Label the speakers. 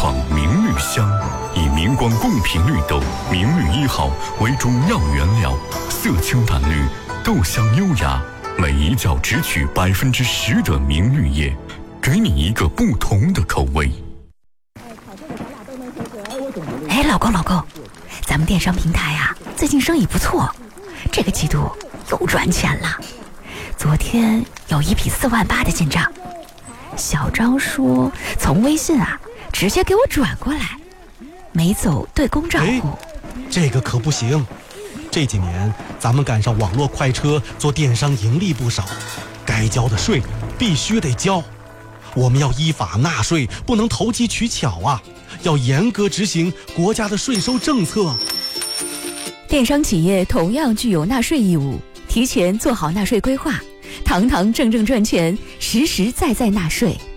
Speaker 1: 创明绿香，以明光贡品绿豆明绿1号为中药原料，色清淡绿，豆香优雅，每一角只取10%的明绿叶，给你一个不同的口味。
Speaker 2: 哎，老公，咱们电商平台啊，最近生意不错，这个季度又赚钱了。昨天有一笔4万8的进账，小张说从微信啊直接给我转过来，没走对公账户。
Speaker 3: 这个可不行，这几年咱们赶上网络快车，做电商盈利不少，该交的税必须得交。我们要依法纳税，不能投机取巧啊，要严格执行国家的税收政策。
Speaker 2: 电商企业同样具有纳税义务，提前做好纳税规划，堂堂正正赚钱，实实在在纳税。